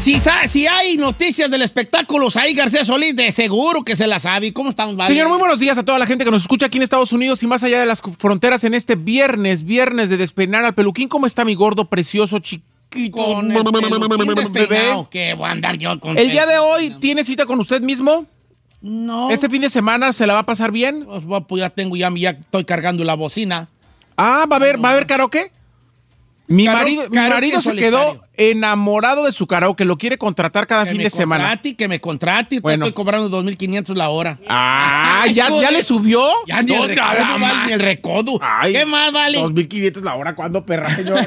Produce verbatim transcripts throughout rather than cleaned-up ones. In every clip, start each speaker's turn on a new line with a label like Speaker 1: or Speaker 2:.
Speaker 1: Si, si hay noticias del espectáculo, ahí García Solís, de seguro que se las sabe. ¿Cómo están? Vale?
Speaker 2: Señor, muy buenos días a toda la gente que nos escucha aquí en Estados Unidos y más allá de las fronteras en este viernes, viernes de despeinar al peluquín. ¿Cómo está mi gordo, precioso, chiquito?
Speaker 1: Con el peluquín despeinado, que voy a andar yo con
Speaker 2: el día de hoy, ¿tiene cita con usted mismo?
Speaker 1: No.
Speaker 2: ¿Este fin de semana se la va a pasar bien?
Speaker 1: Pues, pues ya tengo, ya, ya estoy cargando la bocina.
Speaker 2: Ah, ¿va a haber, ¿va a haber karaoke? Mi
Speaker 1: Karaoke,
Speaker 2: marido, mi
Speaker 1: karaoke
Speaker 2: marido se
Speaker 1: solitario.
Speaker 2: quedó enamorado de su karaoke, lo quiere contratar cada
Speaker 1: Que
Speaker 2: fin
Speaker 1: me
Speaker 2: de semana.
Speaker 1: contrate, que me contrate,
Speaker 2: Bueno.
Speaker 1: estoy cobrando dos mil quinientos la hora.
Speaker 2: Ah, ¿ya, ya le subió?
Speaker 1: Ya ni el recodo,
Speaker 2: nada
Speaker 1: vale,
Speaker 2: más.
Speaker 1: ni el recodo.
Speaker 2: Ay,
Speaker 1: ¿Qué más vale?
Speaker 2: dos mil quinientos la hora, ¿cuándo, perra, señor?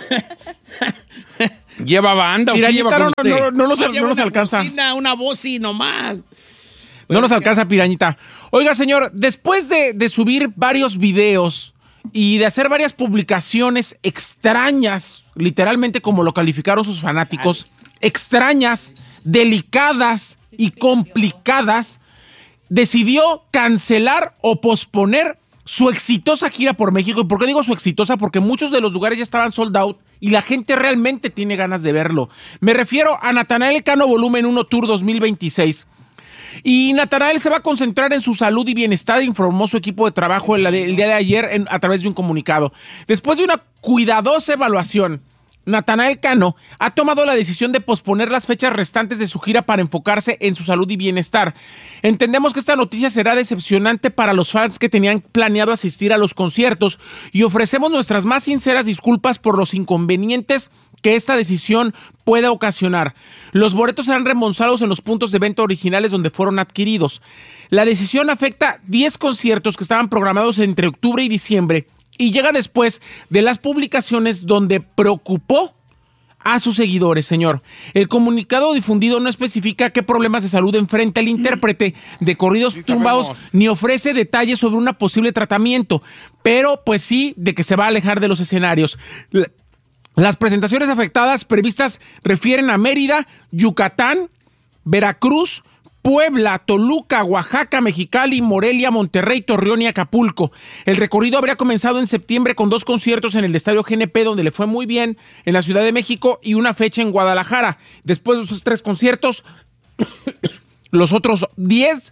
Speaker 3: ¿Lleva banda o qué lleva
Speaker 2: Pirañita,
Speaker 3: con
Speaker 2: no,
Speaker 3: usted?
Speaker 2: no, no, nos,
Speaker 1: Lleva
Speaker 2: no nos
Speaker 1: una
Speaker 2: alcanza.
Speaker 1: bocina, una voz y nomás.
Speaker 2: No nos alcanza, Pirañita. Oiga, señor, después de, de subir varios videos y de hacer varias publicaciones extrañas, literalmente como lo calificaron sus fanáticos, extrañas, delicadas y complicadas, decidió cancelar o posponer su exitosa gira por México. ¿Y por qué digo su exitosa? Porque muchos de los lugares ya estaban sold out y la gente realmente tiene ganas de verlo. Me refiero a Natanael Cano Volumen uno Tour dos mil veintiséis. Y Natanael se va a concentrar en su salud y bienestar, informó su equipo de trabajo el, el día de ayer en, a través de un comunicado. Después de una cuidadosa evaluación, Natanael Cano ha tomado la decisión de posponer las fechas restantes de su gira para enfocarse en su salud y bienestar. Entendemos que esta noticia será decepcionante para los fans que tenían planeado asistir a los conciertos y ofrecemos nuestras más sinceras disculpas por los inconvenientes que esta decisión pueda ocasionar. Los boletos serán reembolsados en los puntos de venta originales donde fueron adquiridos. La decisión afecta diez conciertos que estaban programados entre octubre y diciembre y llega después de las publicaciones donde preocupó a sus seguidores, señor. El comunicado difundido no especifica qué problemas de salud enfrenta el intérprete de corridos
Speaker 3: Sí
Speaker 2: tumbados,
Speaker 3: sabemos.
Speaker 2: ni ofrece detalles sobre un posible tratamiento, pero pues sí de que se va a alejar de los escenarios. La- Las presentaciones afectadas previstas refieren a Mérida, Yucatán, Veracruz, Puebla, Toluca, Oaxaca, Mexicali, Morelia, Monterrey, Torreón y Acapulco. El recorrido habría comenzado en septiembre con dos conciertos en el Estadio G N P, donde le fue muy bien, en la Ciudad de México, y una fecha en Guadalajara. Después de esos tres conciertos, los otros diez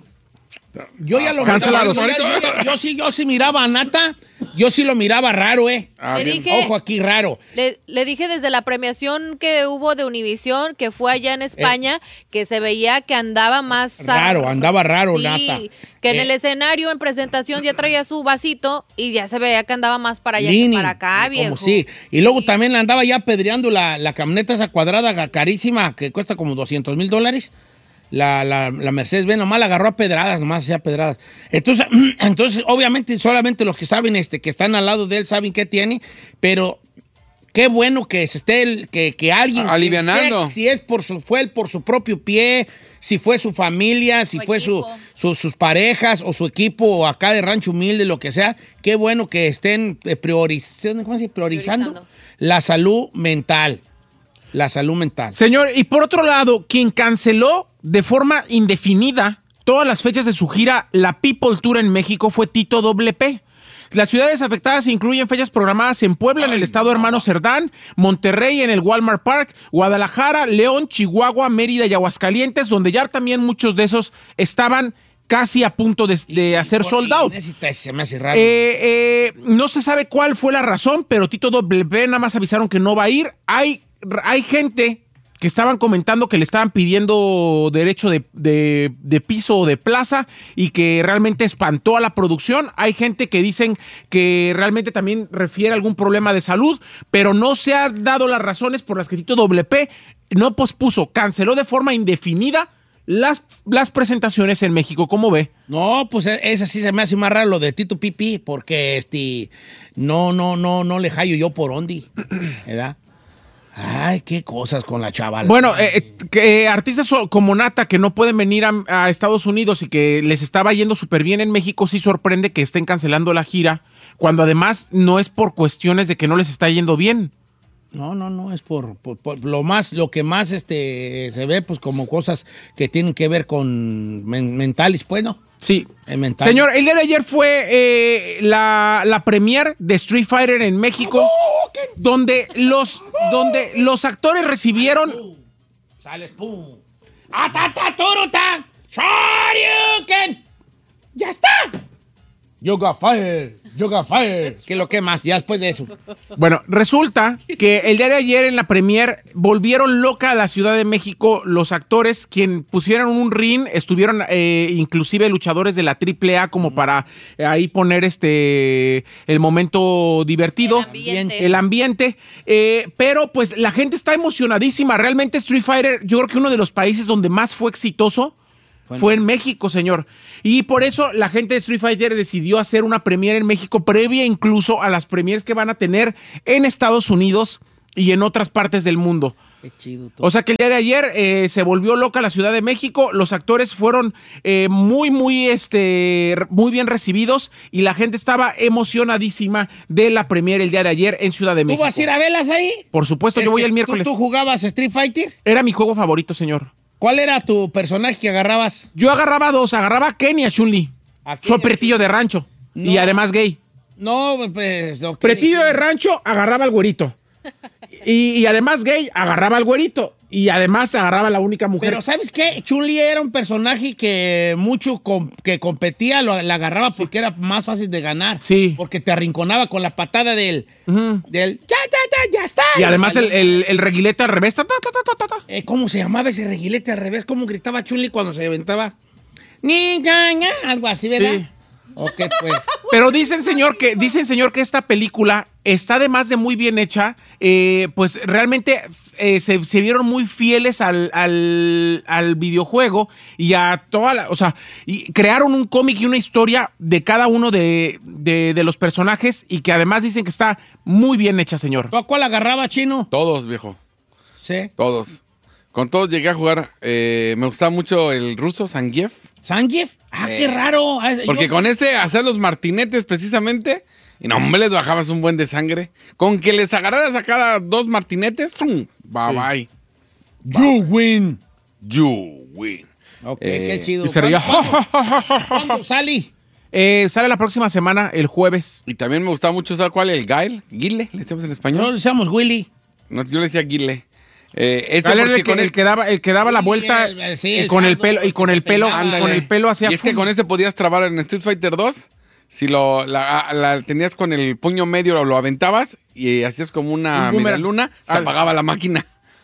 Speaker 1: Yo ya lo
Speaker 2: Cancelados.
Speaker 1: miraba, yo, yo- yo sí, yo sí miraba a Nata, yo sí lo miraba raro, ¿eh?
Speaker 3: Ah,
Speaker 4: Le
Speaker 3: bien.
Speaker 4: dije-
Speaker 1: Ojo aquí, raro.
Speaker 4: Le, le dije desde la premiación que hubo de Univisión, que fue allá en España, que se veía que andaba más...
Speaker 1: Raro, andaba raro,
Speaker 4: Sí,
Speaker 1: Nata.
Speaker 4: que en
Speaker 1: Eh,
Speaker 4: el escenario, en presentación, ya traía su vasito y ya se veía que andaba más para allá
Speaker 1: Lini,
Speaker 4: que para acá,
Speaker 1: como
Speaker 4: viejo.
Speaker 1: sí. Y luego
Speaker 4: Sí.
Speaker 1: también le andaba ya apedreando la, la camioneta esa cuadrada carísima que cuesta como doscientos mil dólares. La, la, la Mercedes-Benz nomás la agarró a pedradas, nomás hacía pedradas. Entonces, entonces, obviamente, solamente los que saben, este, que están al lado de él saben qué tiene, pero qué bueno que se esté, el- que, que alguien...
Speaker 3: Alivianando.
Speaker 1: que sé Si es por su, fue él por su propio pie, si fue su familia, si
Speaker 4: Su
Speaker 1: fue su,
Speaker 4: equipo.
Speaker 1: su- sus parejas o su equipo acá de Rancho Humilde, lo que sea, qué bueno que estén eh, priorizando, ¿cómo se dice? priorizando
Speaker 4: Priorizando.
Speaker 1: la salud mental. La salud mental.
Speaker 2: Señor, y por otro lado, quien canceló de forma indefinida todas las fechas de su gira La People Tour en México fue Tito Doble P. Las ciudades afectadas incluyen fechas programadas en Puebla, en el estado Hermano Cerdán, Monterrey, en el Walmart Park, Guadalajara, León, Chihuahua, Mérida y Aguascalientes, donde ya también muchos de esos estaban casi a punto de, de hacer sold out.
Speaker 1: Necesita- Se me hace raro.
Speaker 2: Eh, eh, no se sabe cuál fue la razón, pero Tito W nada más avisaron que no va a ir. Hay, hay gente que estaban comentando que le estaban pidiendo derecho de, de- de piso o de plaza y que realmente espantó a la producción. Hay gente que dicen que realmente también refiere a algún problema de salud, pero no se han dado las razones por las que Tito W P no pospuso, canceló de forma indefinida las, las presentaciones en México. ¿Cómo ve?
Speaker 1: No, pues e- esa sí se me hace más raro lo de Tito Pipi, porque este no, no, no, no le hallo yo por ondi, ¿verdad? Ay, qué cosas con la chavala.
Speaker 2: Bueno, eh, eh, que, eh, artistas so- como Nata que no pueden venir a, a Estados Unidos y que les estaba yendo súper bien en México, sí sorprende que estén cancelando la gira, cuando además no es por cuestiones de que no les está yendo bien.
Speaker 1: No, no, no, es por, por- por lo más, lo que más este se ve, pues como cosas que tienen que ver con men- mentales, pues, ¿no?
Speaker 2: Sí.
Speaker 1: Eh, mental.
Speaker 2: Señor, el día de ayer fue eh, la, la premier de Street Fighter en México, donde los, donde los actores recibieron
Speaker 1: Sales Poo. ¡Atata, turuta! ¡Shoryuken! ¡Ya está! Yoga Fire, Yoga Fire. ¿Qué es lo que más? Ya después de eso.
Speaker 2: Bueno, resulta que el día de ayer en la premier volvieron loca a la Ciudad de México los actores, quien pusieron un ring, estuvieron eh, inclusive luchadores de la triple A como para eh, ahí poner este el momento divertido,
Speaker 4: El ambiente.
Speaker 2: el ambiente, eh, pero pues la gente está emocionadísima. Realmente Street Fighter, yo creo que uno de los países donde más fue exitoso Fue, fue en México, señor. Y por eso la gente de Street Fighter decidió hacer una premiere en México, previa incluso a las premieres que van a tener en Estados Unidos y en otras partes del mundo.
Speaker 1: Qué chido todo.
Speaker 2: O sea que el día de ayer eh, se volvió loca la Ciudad de México. Los actores fueron eh, muy, muy, este, muy bien recibidos y la gente estaba emocionadísima de la premiere el día de ayer en Ciudad de México.
Speaker 1: ¿Tú vas a ir a verlas ahí?
Speaker 2: Por supuesto, yo voy el miércoles.
Speaker 1: ¿Tú, ¿Tú jugabas Street Fighter?
Speaker 2: Era mi juego favorito, señor.
Speaker 1: ¿Cuál era tu personaje que agarrabas?
Speaker 2: Yo agarraba dos, agarraba a Ken y a Chun-Li. Soy pretillo de rancho
Speaker 1: no.
Speaker 2: y además gay.
Speaker 1: No, pues... No,
Speaker 2: pretillo de rancho, agarraba al güerito. Y, y además gay, agarraba al güerito. Y además agarraba a la única mujer.
Speaker 1: Pero ¿sabes qué? Chun-Li era un personaje que mucho com que competía, lo, la agarraba sí. porque era más fácil de ganar.
Speaker 2: Sí.
Speaker 1: Porque te arrinconaba con la patada del... Uh-huh. del ya, ya, ya, ya está.
Speaker 2: Y además el, el, el reguilete al revés. Ta, ta, ta, ta, ta.
Speaker 1: Eh, ¿Cómo se llamaba ese reguilete al revés? ¿Cómo gritaba Chun-Li cuando se aventaba? Ni, ya, ya, algo así, ¿verdad? Sí. Ok, pues.
Speaker 2: Pero dicen, señor, que dicen, señor, que esta película está además de muy bien hecha. Eh, pues realmente eh, se, se vieron muy fieles al, al, al videojuego y a toda la. O sea, y crearon un cómic y una historia de cada uno de, de, de los personajes y que además dicen que está muy bien hecha, señor.
Speaker 1: ¿Tú a cuál agarraba, Chino?
Speaker 3: Todos, viejo.
Speaker 1: Sí.
Speaker 3: Todos. Con todos llegué a jugar. Eh, me gustaba mucho el ruso, Zangief.
Speaker 1: ¿Zangief? Ah, eh, qué raro.
Speaker 3: Porque Yo... con ese hacer los martinetes precisamente, y no me les bajabas un buen de sangre. Con que les agarraras a cada dos martinetes, ¡fum! Bye sí. bye.
Speaker 1: You win.
Speaker 3: You win.
Speaker 1: Ok, eh, qué chido.
Speaker 2: Y se reía.
Speaker 1: ¿Cuándo sale?
Speaker 2: Eh, sale la próxima semana, el jueves.
Speaker 3: Y también me gustaba mucho, ¿sabes cuál? El Guile. Guile, le decíamos en español.
Speaker 1: No, le decíamos Willy.
Speaker 3: No, yo le decía Guile. Eh, ese
Speaker 2: el, que, con el, el que daba el que daba sí, la vuelta el, el, sí, el con el pelo y con el pelo
Speaker 3: ándale.
Speaker 2: con el pelo hacia
Speaker 3: y es que con ese podías trabar en Street Fighter dos si lo la, la tenías con el puño medio lo, lo aventabas y hacías como una un media luna se al... apagaba la máquina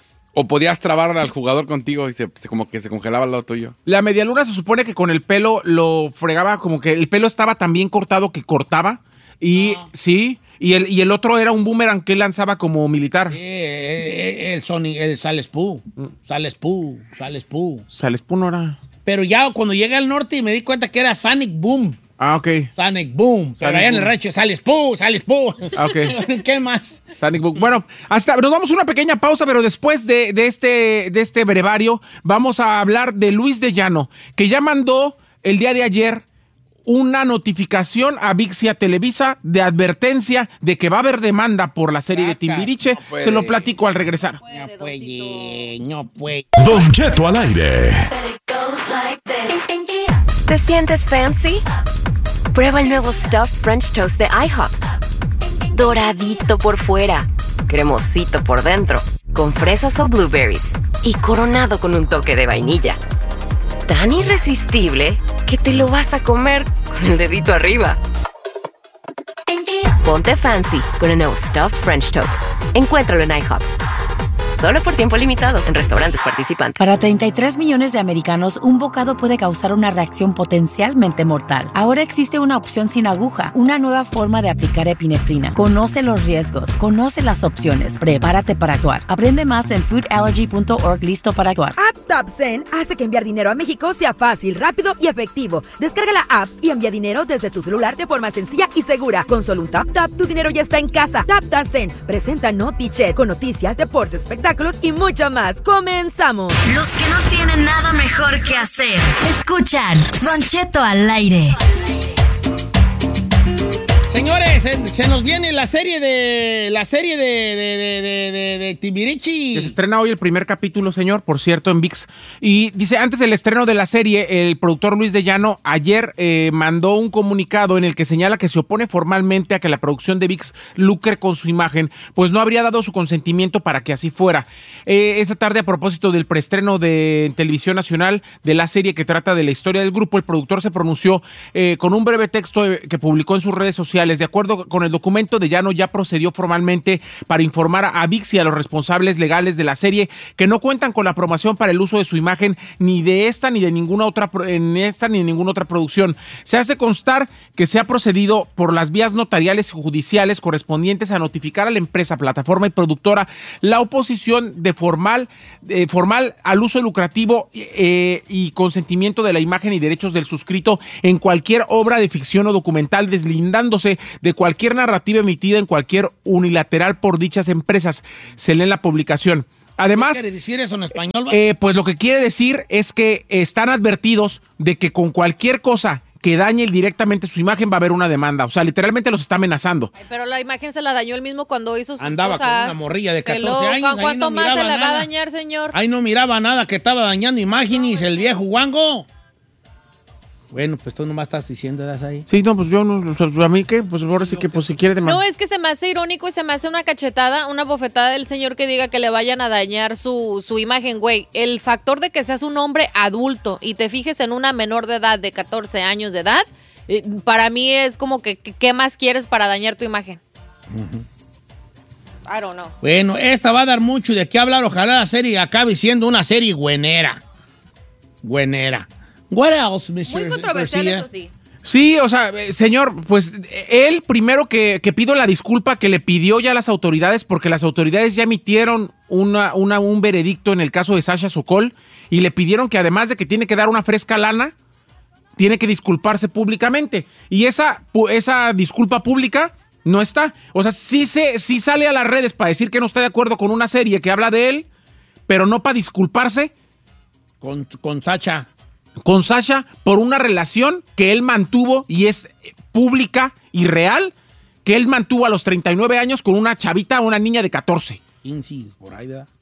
Speaker 3: o podías trabar al jugador contigo y se, se como que se congelaba al lado tuyo.
Speaker 2: La media luna se supone que con el pelo lo fregaba, como que el pelo estaba tan bien cortado que cortaba y no. sí. Y el, y el otro era un boomerang que él lanzaba como militar.
Speaker 1: Sí, el Sony, el Salespú. Salespú, Salespú.
Speaker 2: Salespú no era.
Speaker 1: Pero ya cuando llegué al norte me di cuenta que era Sonic Boom.
Speaker 2: Ah, ok.
Speaker 1: Sonic Boom. Pero Sonic allá Boom. En el rancho, Salespú, Salespú.
Speaker 2: Ah, ok.
Speaker 1: ¿Qué más?
Speaker 2: Sonic Boom. Bueno, hasta nos vamos a una pequeña pausa, pero después de, de, este, de este brevario vamos a hablar de Luis de Llano, que ya mandó el día de ayer una notificación a Vixia Televisa de advertencia de que va a haber demanda por la serie de Timbiriche. No se lo platico al regresar.
Speaker 1: No puede, no puede.
Speaker 5: Don Cheto al aire.
Speaker 6: ¿Te sientes fancy? Prueba el nuevo Stuffed French Toast de IHOP. Doradito por fuera, cremosito por dentro, con fresas o blueberries y coronado con un toque de vainilla. Tan irresistible que te lo vas a comer con el dedito arriba. Ponte fancy con el nuevo Stuffed French Toast. Encuéntralo en IHOP. Solo por tiempo limitado en restaurantes participantes.
Speaker 7: Para treinta y tres millones de americanos, un bocado puede causar una reacción potencialmente mortal. Ahora existe una opción sin aguja, una nueva forma de aplicar epinefrina. Conoce los riesgos, conoce las opciones, prepárate para actuar. Aprende más en food allergy punto org. Listo para actuar.
Speaker 8: AppTapSend hace que enviar dinero a México sea fácil, rápido y efectivo. Descarga la app y envía dinero desde tu celular de forma sencilla y segura. Con solo un tap tap, tu dinero ya está en casa. TapTapSend presenta NotiChat con noticias, deportes, espectáculos y mucho más. ¡Comenzamos!
Speaker 6: Los que no tienen nada mejor que hacer, escuchan Don Cheto al aire.
Speaker 1: señores, se, se nos viene la serie de la serie de, de, de, de, de, de Timbiriche.
Speaker 2: Que se estrena hoy el primer capítulo, señor, por cierto, en V I X. Y dice, antes del estreno de la serie, el productor Luis de Llano ayer eh, mandó un comunicado en el que señala que se opone formalmente a que la producción de V I X lucre con su imagen, pues no habría dado su consentimiento para que así fuera. Eh, esta tarde, a propósito del preestreno de Televisión Nacional de la serie que trata de la historia del grupo, el productor se pronunció eh, con un breve texto que publicó en sus redes sociales. De acuerdo con el documento, de Llano ya procedió formalmente para informar a V I X y a los responsables legales de la serie que no cuentan con la aprobación para el uso de su imagen ni de esta ni de ninguna otra en esta ni en ninguna otra producción. Se hace constar que se ha procedido por las vías notariales y judiciales correspondientes a notificar a la empresa, plataforma y productora la oposición de formal, eh, formal al uso lucrativo eh, y consentimiento de la imagen y derechos del suscrito en cualquier obra de ficción o documental, deslindándose de cualquier narrativa emitida en cualquier unilateral por dichas empresas. Se lee en la publicación. Además,
Speaker 1: ¿qué quiere decir eso en español?
Speaker 2: Eh, pues lo que quiere decir es que están advertidos de que con cualquier cosa que dañe directamente su imagen va a haber una demanda. O sea, literalmente los está amenazando.
Speaker 4: Ay, pero la imagen se la dañó él mismo cuando hizo sus
Speaker 1: Andaba
Speaker 4: cosas.
Speaker 1: con una morrilla de catorce
Speaker 4: Hello,
Speaker 1: años.
Speaker 4: ¿Cuánto
Speaker 1: no
Speaker 4: más se le
Speaker 1: nada.
Speaker 4: va a dañar, señor?
Speaker 1: Ahí no miraba nada que estaba dañando imágenes, el viejo guango. Bueno, pues tú nomás estás diciendo das ahí.
Speaker 2: Sí, no, pues yo no, o sea, a mí qué, pues ahora sí que pues si quiere demandar.
Speaker 4: No, es que se me hace irónico y se me hace una cachetada, una bofetada del señor que diga que le vayan a dañar su, su imagen, güey. El factor de que seas un hombre adulto y te fijes en una menor de edad de catorce años de edad, eh, para mí es como que, ¿qué más quieres para dañar tu imagen?
Speaker 1: Uh-huh.
Speaker 4: I don't know.
Speaker 1: Bueno, esta va a dar mucho de qué hablar. Ojalá la serie acabe siendo una serie güenera. Güenera. What else, mister
Speaker 4: Muy controversial,
Speaker 1: García?
Speaker 4: eso sí.
Speaker 2: Sí, o sea, eh, señor, pues él primero que, que pido la disculpa que le pidió ya a las autoridades, porque las autoridades ya emitieron una, una, un veredicto en el caso de Sasha Sokol y le pidieron que además de que tiene que dar una fresca lana, tiene que disculparse públicamente. Y esa, esa disculpa pública no está. O sea, sí, se, sí sale a las redes para decir que no está de acuerdo con una serie que habla de él, pero no para disculparse.
Speaker 1: Con, con Sacha.
Speaker 2: Con Sasha por una relación que él mantuvo y es pública y real, que él mantuvo a los treinta y nueve años con una chavita, una niña de catorce.
Speaker 1: quince, por ahí, ¿verdad?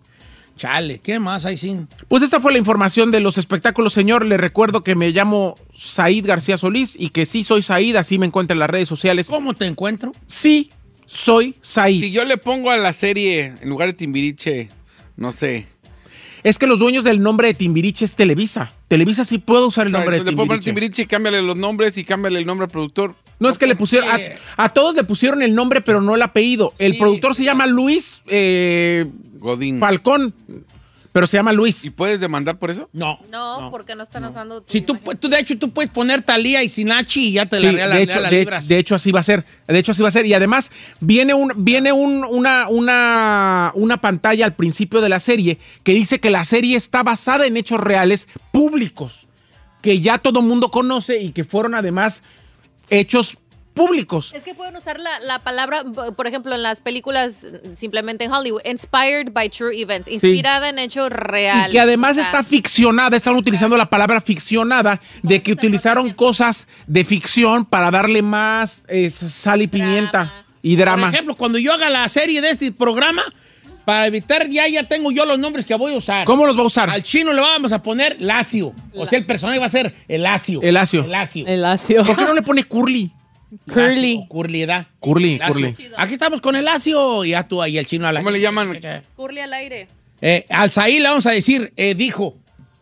Speaker 1: Chale, ¿qué más hay sin?
Speaker 2: Pues esta fue la información de los espectáculos, señor. Le recuerdo que me llamo Said García Solís y que sí soy Said, así me encuentro en las redes sociales.
Speaker 1: ¿Cómo te encuentro?
Speaker 2: Sí, soy Said.
Speaker 3: Si yo le pongo a la serie, en lugar de Timbiriche, no sé...
Speaker 2: Es que los dueños del nombre de Timbiriche es Televisa. Televisa sí puede usar el
Speaker 3: O sea,
Speaker 2: nombre de
Speaker 3: le puedo poner
Speaker 2: Timbiriche.
Speaker 3: Timbiriche y cámbiale los nombres y cámbiale el nombre al productor.
Speaker 2: No, es que le pusieron... A, a todos le pusieron el nombre, pero no el apellido. El
Speaker 1: Sí.
Speaker 2: productor se llama Luis eh,
Speaker 3: Godín.
Speaker 2: Falcón, pero se llama Luis.
Speaker 3: ¿Y puedes demandar por eso?
Speaker 1: No.
Speaker 4: No, porque no están usando tu
Speaker 1: Si tú,
Speaker 4: imagen.
Speaker 1: tú, de hecho, tú puedes poner Talía y Sinachi y ya te
Speaker 2: Sí,
Speaker 1: la, la,
Speaker 2: de, hecho,
Speaker 1: la
Speaker 2: de,
Speaker 1: libras.
Speaker 2: de hecho así va a ser. De hecho así va a ser. Y además viene un viene un, una, una, una pantalla al principio de la serie que dice que la serie está basada en hechos reales públicos que ya todo mundo conoce y que fueron además hechos públicos.
Speaker 4: Es que pueden usar la, la palabra, por ejemplo, en las películas, simplemente en Hollywood, inspired by true events, inspirada en hechos reales.
Speaker 2: Y que además
Speaker 4: o sea,
Speaker 2: está ficcionada, están utilizando la palabra ficcionada, de que utilizaron cosas de ficción para darle más eh, sal y pimienta
Speaker 4: Drama.
Speaker 2: y drama.
Speaker 1: Por ejemplo, cuando yo haga la serie de este programa, para evitar, ya, ya tengo yo los nombres que voy a usar.
Speaker 2: ¿Cómo los va a usar?
Speaker 1: Al chino le vamos a poner Lacio. O sea, el personaje va a ser el Lacio.
Speaker 2: El Lacio.
Speaker 1: El Lacio.
Speaker 5: El ácido.
Speaker 2: ¿Por qué no le pone Curly?
Speaker 5: Curly.
Speaker 1: Lacio, Curly, ¿verdad?
Speaker 2: Curly,
Speaker 1: Lacio.
Speaker 2: Curly.
Speaker 1: Aquí estamos con el Lacio. Y ya tú ahí, el chino a la...
Speaker 3: ¿Cómo le llaman?
Speaker 4: Curly al aire.
Speaker 1: Eh, al Saí le vamos a decir, eh, dijo.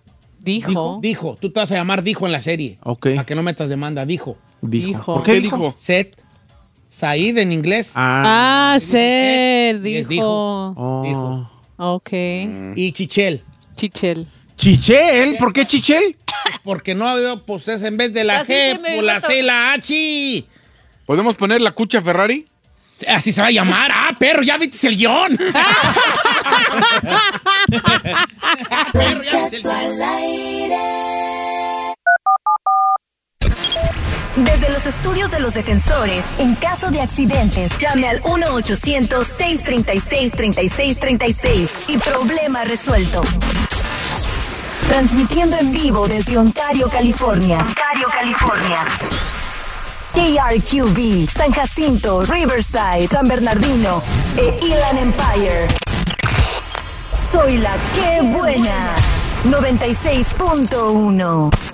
Speaker 5: Dijo.
Speaker 1: Dijo. Tú te vas a llamar Dijo en la serie.
Speaker 2: Ok.
Speaker 1: Para que no metas demanda. Dijo.
Speaker 2: Dijo.
Speaker 5: Dijo.
Speaker 2: ¿Por
Speaker 3: ¿Qué
Speaker 2: qué
Speaker 3: dijo?
Speaker 2: dijo?
Speaker 1: Set. Said en inglés.
Speaker 5: Ah,
Speaker 1: dice
Speaker 5: ser,
Speaker 1: Seth y es
Speaker 5: dijo.
Speaker 2: Oh.
Speaker 1: Dijo.
Speaker 5: Ok.
Speaker 1: Y Chichel.
Speaker 5: Chichel.
Speaker 2: Chichel, ¿por qué Chichel?
Speaker 1: Porque no había, pues es en vez de la
Speaker 4: Así
Speaker 1: G,
Speaker 4: se me
Speaker 1: por la
Speaker 4: nota.
Speaker 1: C, la H.
Speaker 3: ¿Podemos poner la cucha Ferrari?
Speaker 1: Así se va a llamar. Ah, perro, ya viste el guión. Perro, ya viste el guión.
Speaker 9: Desde los estudios de los defensores, en caso de accidentes, llame al uno ochocientos, seiscientos treinta y seis, treinta y seis treinta y seis y problema resuelto. Transmitiendo en vivo desde Ontario, California. Ontario, California. K R Q V, San Jacinto, Riverside, San Bernardino e Inland Empire. Soy la que buena. noventa y seis punto uno.